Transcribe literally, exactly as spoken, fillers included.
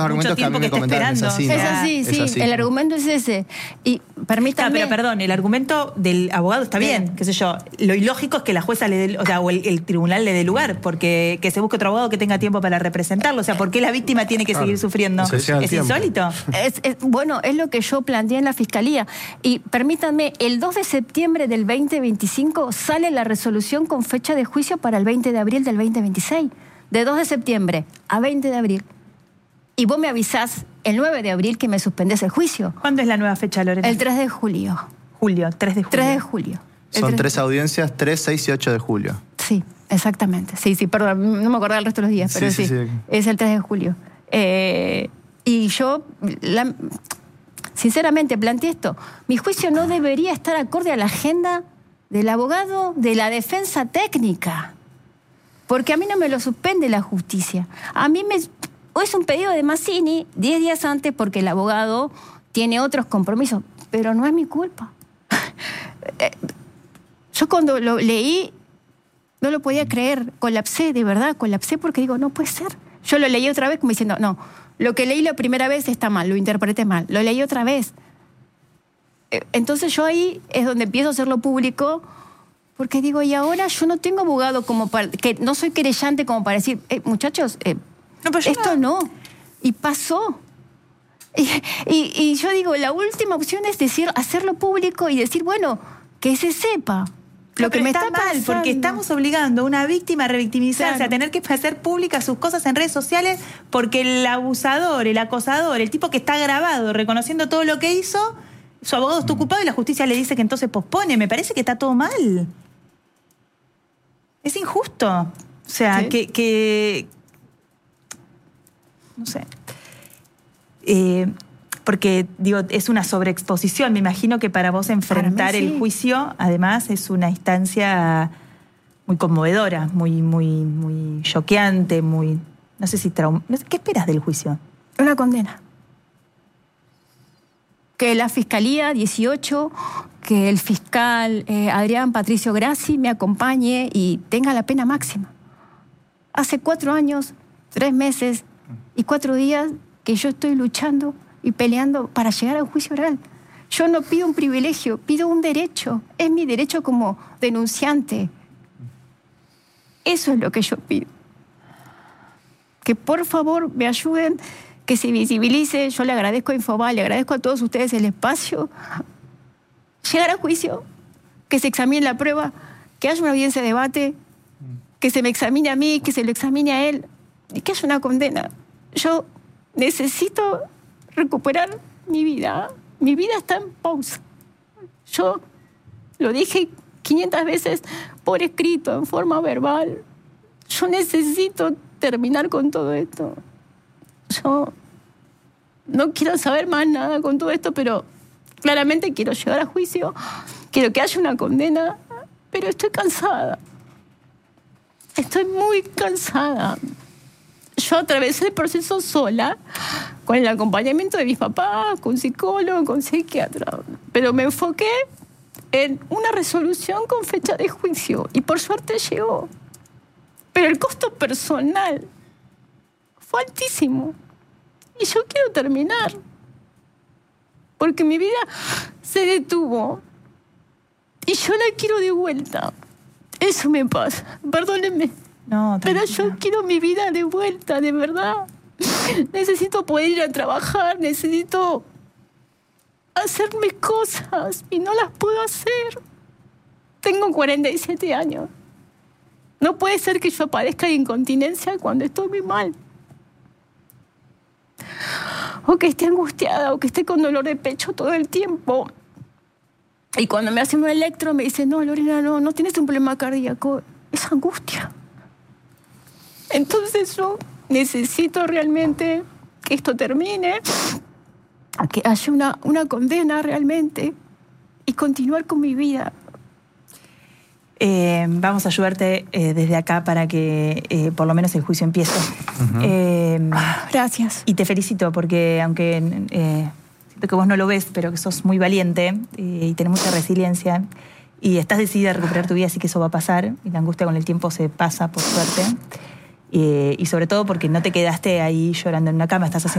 los argumentos que a mí me comentaron es así, ¿no? Es así, sí, es así. El argumento es ese. Y permítame... Ah, pero perdón, el argumento del abogado está bien, bien, qué sé yo. Lo ilógico es que la jueza le dé, o sea, o el, el tribunal le dé lugar, porque que se busque otro abogado que tenga tiempo para representarlo. O sea, ¿por qué la víctima tiene que claro, seguir sufriendo? es ¿Es insólito? Es, es, bueno, es lo que yo planteé en la Fiscalía. Y permítanme, el dos de septiembre del veinte veinticinco sale la resolución con fecha de juicio para el veinte de abril del veinte veintiséis. De dos de septiembre a veinte de abril. Y vos me avisás el nueve de abril que me suspendés el juicio. ¿Cuándo es la nueva fecha, Lorena? El tres de julio. Julio, tres de julio. tres de julio. Son tres audiencias, tres, seis y ocho de julio. Sí, exactamente. Sí, sí, perdón, no me acordaba el resto de los días, pero sí, sí, sí, sí. Es el tres de julio. Eh, y yo, la, sinceramente, planteé esto. Mi juicio no debería estar acorde a la agenda del abogado de la defensa técnica. Porque a mí no me lo suspende la justicia. A mí me... Es un pedido de Mazzini diez días antes porque el abogado tiene otros compromisos. Pero no es mi culpa. Yo cuando lo leí no lo podía creer. Colapsé, de verdad, colapsé porque digo, no puede ser. Yo lo leí otra vez como diciendo, no, lo que leí la primera vez está mal, lo interpreté mal. Lo leí otra vez. Entonces yo ahí es donde empiezo a hacerlo público. Porque digo, y ahora yo no tengo abogado como para... que no soy querellante como para decir, eh, muchachos, eh, no, esto no. no. Y pasó. Y, y, y yo digo, la última opción es decir, hacerlo público y decir, bueno, que se sepa lo no, que me está, está mal, pasando. Porque estamos obligando a una víctima a revictimizarse, claro, a tener que hacer públicas sus cosas en redes sociales porque el abusador, el acosador, el tipo que está grabado reconociendo todo lo que hizo, su abogado está ocupado y la justicia le dice que entonces pospone. Me parece que está todo mal. Es injusto. O sea, ¿sí? que, que... No sé. Eh, porque, digo, es una sobreexposición. Me imagino que para vos enfrentar para mí, sí. el juicio, además, es una instancia muy conmovedora, muy, muy, muy choqueante, muy... No sé si trauma... ¿Qué esperas del juicio? Una condena. Que la Fiscalía dieciocho, que el fiscal eh, Adrián Patricio Grassi me acompañe y tenga la pena máxima. Hace cuatro años, tres meses y cuatro días que yo estoy luchando y peleando para llegar a un juicio oral. Yo no pido un privilegio, pido un derecho. Es mi derecho como denunciante. Eso es lo que yo pido. Que por favor me ayuden, que se visibilice. Yo le agradezco a Infobae, le agradezco a todos ustedes el espacio. Llegar a juicio, que se examine la prueba, que haya una audiencia de debate, que se me examine a mí, que se lo examine a él, y que haya una condena. Yo necesito recuperar mi vida. Mi vida está en pausa. Yo lo dije quinientas veces por escrito, en forma verbal. Yo necesito terminar con todo esto. Yo no quiero saber más nada con todo esto, pero claramente quiero llegar a juicio, quiero que haya una condena, pero estoy cansada. Estoy muy cansada. Yo atravesé el proceso sola, con el acompañamiento de mis papás, con psicólogo, con psiquiatra, pero me enfoqué en una resolución con fecha de juicio y por suerte llegó. Pero el costo personal fue altísimo. Y yo quiero terminar. Porque mi vida se detuvo. Y yo la quiero de vuelta. Eso me pasa. Perdónenme. No, pero yo quiero mi vida de vuelta, de verdad. Necesito poder ir a trabajar. Necesito hacer mis cosas. Y no las puedo hacer. Tengo cuarenta y siete años. No puede ser que yo padezca de incontinencia cuando estoy muy mal. O que esté angustiada, o que esté con dolor de pecho todo el tiempo. Y cuando me hacen un electro me dicen, no, Lorena, no, no tienes un problema cardíaco. Es angustia. Entonces yo necesito realmente que esto termine, que haya una, una condena realmente y continuar con mi vida. Eh, vamos a ayudarte eh, desde acá para que eh, por lo menos el juicio empiece. Uh-huh. eh, Gracias. Y te felicito porque aunque eh, siento que vos no lo ves, pero que sos muy valiente eh, y tenés mucha resiliencia y estás decidida a recuperar tu vida, así que eso va a pasar y la angustia con el tiempo se pasa, por suerte. Eh, y sobre todo porque no te quedaste ahí llorando en una cama, estás haciendo